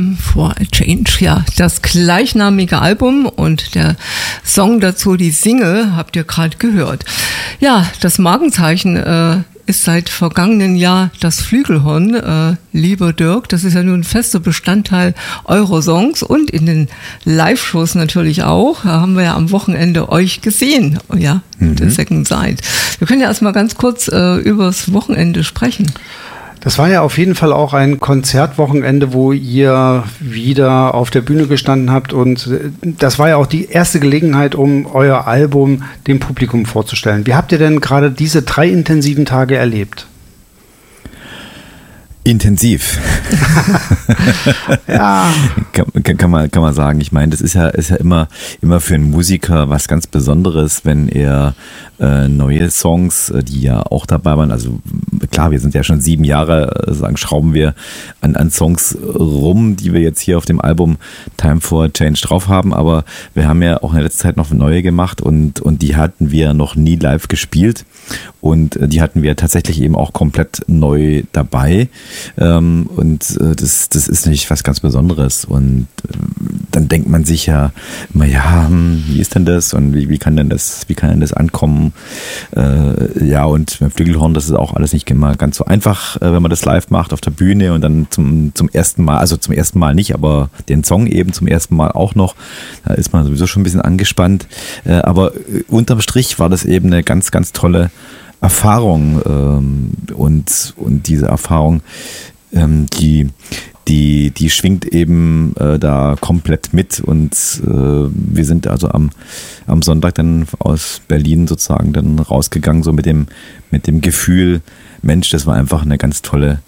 Time for a Change. Ja, das gleichnamige Album und der Song dazu, die Single, habt ihr gerade gehört. Ja, das Markenzeichen ist seit vergangenen Jahr das Flügelhorn, lieber Dirk. Das ist ja nun ein fester Bestandteil eurer Songs und in den Live-Shows natürlich auch. Da haben wir ja am Wochenende euch gesehen, ja, der Second Side. Wir können ja erstmal ganz kurz übers Wochenende sprechen. Das war ja auf jeden Fall auch ein Konzertwochenende, wo ihr wieder auf der Bühne gestanden habt und das war ja auch die erste Gelegenheit, um euer Album dem Publikum vorzustellen. Wie habt ihr denn gerade diese 3 intensiven Tage erlebt? Intensiv. Ja. Kann man sagen. Ich meine, das ist ja immer für einen Musiker was ganz Besonderes, wenn er neue Songs, die ja auch dabei waren, also klar, wir sind ja schon 7 Jahre, schrauben wir an Songs rum, die wir jetzt hier auf dem Album Time for a Change drauf haben, aber wir haben ja auch in der letzten Zeit noch neue gemacht und die hatten wir noch nie live gespielt und die hatten wir tatsächlich eben auch komplett neu dabei. Und das ist nicht was ganz Besonderes und dann denkt man sich ja immer, ja, wie ist denn das und wie kann denn das ankommen? Ja, und beim Flügelhorn, das ist auch alles nicht immer ganz so einfach, wenn man das live macht auf der Bühne und dann zum ersten Mal, also zum ersten Mal nicht, aber den Song eben zum ersten Mal auch noch, da ist man sowieso schon ein bisschen angespannt, aber unterm Strich war das eben eine ganz, ganz tolle Erfahrung und diese Erfahrung, die schwingt eben da komplett mit und wir sind also am Sonntag dann aus Berlin sozusagen dann rausgegangen so mit dem Gefühl, Mensch, das war einfach eine ganz tolles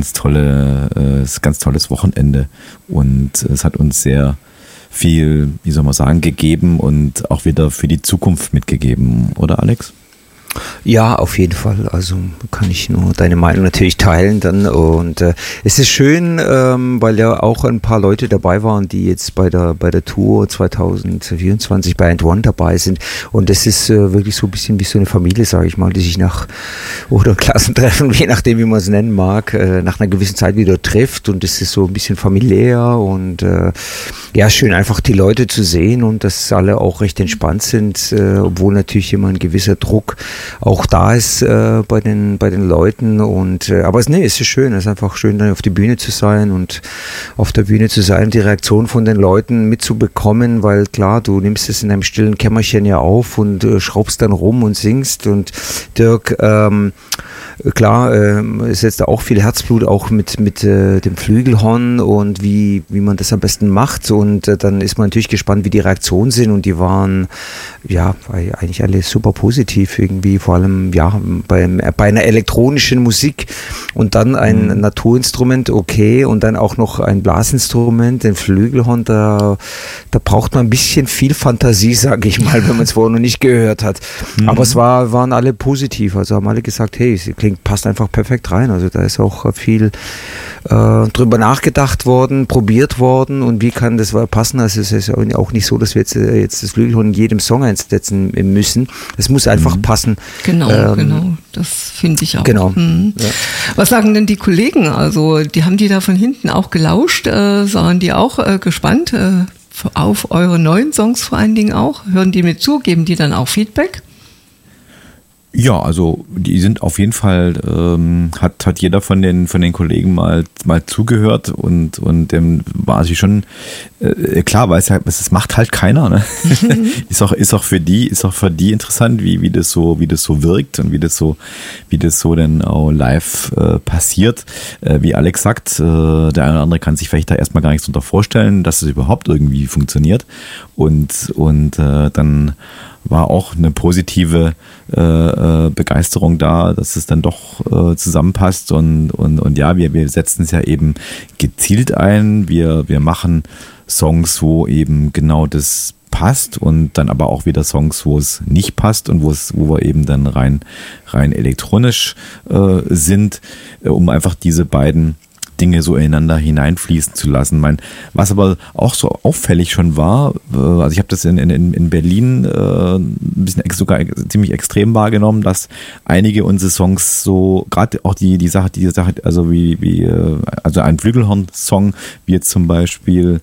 Wochenende und es hat uns sehr viel, wie soll man sagen, gegeben und auch wieder für die Zukunft mitgegeben, oder Alex? Ja, auf jeden Fall. Also kann ich nur deine Meinung natürlich teilen dann und es ist schön, weil ja auch ein paar Leute dabei waren, die jetzt bei der Tour 2024 bei And One dabei sind und es ist wirklich so ein bisschen wie so eine Familie, sage ich mal, die sich oder Klassentreffen, je nachdem wie man es nennen mag, nach einer gewissen Zeit wieder trifft und es ist so ein bisschen familiär und ja, schön einfach die Leute zu sehen und dass alle auch recht entspannt sind, obwohl natürlich immer ein gewisser Druck auch da ist bei den Leuten und aber es ist schön, es ist einfach schön, dann auf die Bühne zu sein und auf der Bühne zu sein, die Reaktion von den Leuten mitzubekommen, weil klar, du nimmst es in einem stillen Kämmerchen ja auf und schraubst dann rum und singst und Dirk, klar, setzt da auch viel Herzblut auch mit dem Flügelhorn und wie man das am besten macht und dann ist man natürlich gespannt, wie die Reaktionen sind und die waren ja eigentlich alle super positiv irgendwie, vor allem ja bei einer elektronischen Musik und dann ein Naturinstrument, okay, und dann auch noch ein Blasinstrument, den Flügelhorn, da braucht man ein bisschen viel Fantasie, sage ich mal, wenn man es vorher noch nicht gehört hat. Aber es waren alle positiv, also haben alle gesagt, hey, es passt einfach perfekt rein, also da ist auch viel drüber nachgedacht worden, probiert worden und wie kann das passen, also es ist auch nicht so, dass wir jetzt das Flügelhorn in jedem Song einsetzen müssen, es muss einfach passen. Genau, das finde ich auch. Genau. Ja. Was sagen denn die Kollegen, also haben die da von hinten auch gelauscht, waren die auch gespannt auf eure neuen Songs vor allen Dingen auch, hören die mit zu, geben die dann auch Feedback? Ja, also die sind auf jeden Fall, hat jeder von den Kollegen mal zugehört und dem war sie schon klar, weil es macht halt keiner, ne? ist auch für die interessant, wie das so wirkt und wie das so dann auch live passiert. Wie Alex sagt, der eine oder andere kann sich vielleicht da erstmal gar nichts darunter vorstellen, dass es überhaupt irgendwie funktioniert und dann war auch eine positive Begeisterung da, dass es dann doch zusammenpasst und ja, wir setzen es ja eben gezielt ein. Wir machen Songs, wo eben genau das passt und dann aber auch wieder Songs, wo es nicht passt und wo wir eben dann rein elektronisch sind, um einfach diese beiden Dinge so ineinander hineinfließen zu lassen. Was aber auch so auffällig schon war, also ich habe das in Berlin ein bisschen sogar ziemlich extrem wahrgenommen, dass einige unserer Songs so, gerade auch die Sache, also also ein Flügelhorn-Song, wie jetzt zum Beispiel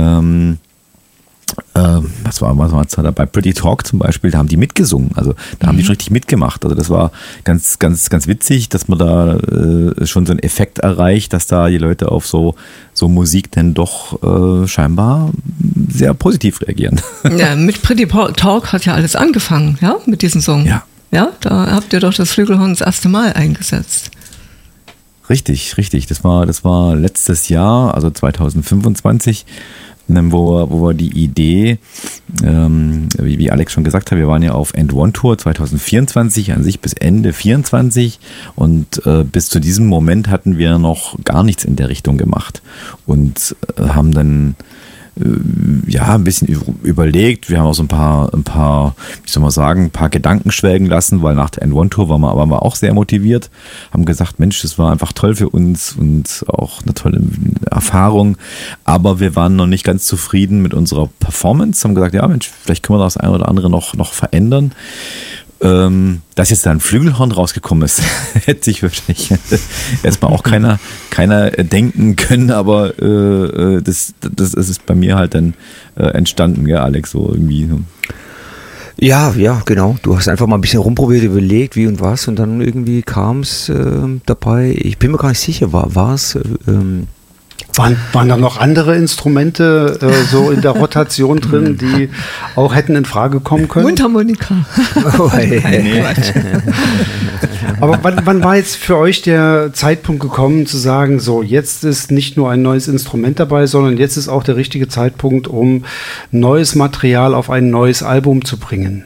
was war jetzt da bei Pretty Talk zum Beispiel, da haben die mitgesungen, also da haben die schon richtig mitgemacht, also das war ganz, ganz, ganz witzig, dass man da schon so einen Effekt erreicht, dass da die Leute auf so Musik dann doch scheinbar sehr positiv reagieren. Ja, mit Pretty Talk hat ja alles angefangen, ja, mit diesem Song. Ja. Ja, da habt ihr doch das Flügelhorn das erste Mal eingesetzt. Richtig, das war letztes Jahr, also 2025, wo wir die Idee, wie Alex schon gesagt hat, wir waren ja auf End One Tour 2024, an sich bis Ende 24 und bis zu diesem Moment hatten wir noch gar nichts in der Richtung gemacht und haben dann ein bisschen überlegt. Wir haben auch so ein paar, wie soll man sagen, ein paar Gedanken schwelgen lassen, weil nach der End-One-Tour waren wir auch sehr motiviert, haben gesagt, Mensch, das war einfach toll für uns und auch eine tolle Erfahrung, aber wir waren noch nicht ganz zufrieden mit unserer Performance, haben gesagt, ja Mensch, vielleicht können wir das eine oder andere noch verändern. Dass jetzt da ein Flügelhorn rausgekommen ist, hätte sich wahrscheinlich erstmal auch keiner denken können, aber das ist bei mir halt dann entstanden, ja, Alex, so irgendwie. Ja, genau. Du hast einfach mal ein bisschen rumprobiert, überlegt, wie und was, und dann irgendwie kam es dabei. Ich bin mir gar nicht sicher, war es. Waren da noch andere Instrumente so in der Rotation drin, die auch hätten in Frage kommen können? Mundharmonika. Oh, hey. Aber wann war jetzt für euch der Zeitpunkt gekommen, zu sagen, so, jetzt ist nicht nur ein neues Instrument dabei, sondern jetzt ist auch der richtige Zeitpunkt, um neues Material auf ein neues Album zu bringen?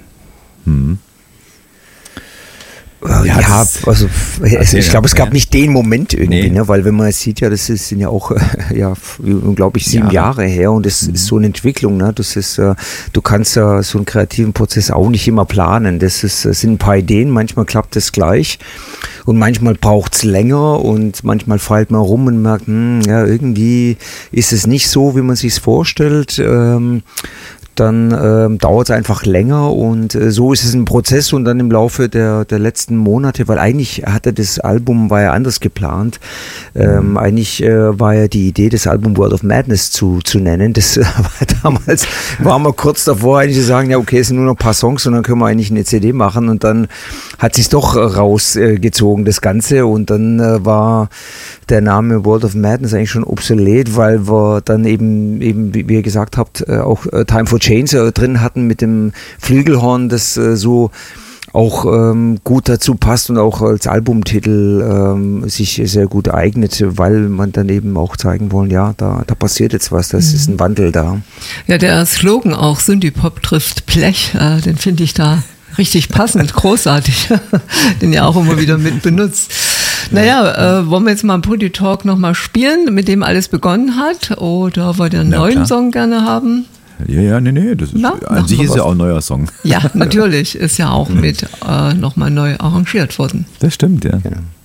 Ich glaube, es gab nicht den Moment irgendwie, ne? Weil wenn man es sieht, ja, das sind ja auch unglaublich 7 Jahre her, und das ist so eine Entwicklung, ne? Das ist, du kannst ja so einen kreativen Prozess auch nicht immer planen. Das sind ein paar Ideen, manchmal klappt es gleich und manchmal braucht es länger und manchmal feilt man rum und merkt, irgendwie ist es nicht so, wie man sich es vorstellt. Dann dauert es einfach länger, und so ist es ein Prozess, und dann im Laufe der letzten Monate, weil eigentlich das Album war ja anders geplant, eigentlich war ja die Idee, das Album World of Madness zu nennen. Das damals waren wir kurz davor, eigentlich zu sagen, ja okay, es sind nur noch ein paar Songs und dann können wir eigentlich eine CD machen, und dann hat sich doch rausgezogen das Ganze, und dann war der Name World of Madness eigentlich schon obsolet, weil wir dann eben wie ihr gesagt habt, auch Time for Change drin hatten mit dem Flügelhorn, das so auch gut dazu passt und auch als Albumtitel sich sehr gut eignet, weil man dann eben auch zeigen wollen, ja, da passiert jetzt was, das ist ein Wandel da. Ja, der Slogan auch, Synthie-Pop trifft Blech, den finde ich da richtig passend, großartig, den ihr auch immer wieder mit benutzt. Naja, wollen wir jetzt mal Pretty Talk nochmal spielen, mit dem alles begonnen hat, oder wollt ihr einen neuen Song gerne haben? Ja, nee, das ist, an sich ist ja auch ein neuer Song. Ja, natürlich, ist ja auch mit nochmal neu arrangiert worden. Das stimmt, ja. Genau.